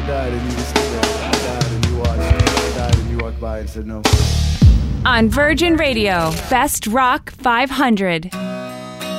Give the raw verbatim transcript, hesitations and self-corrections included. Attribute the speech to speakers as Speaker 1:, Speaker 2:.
Speaker 1: died and you just stood there. I died and you watched. I died and you walked by and said no.
Speaker 2: On Virgin Radio, Best Rock five hundred.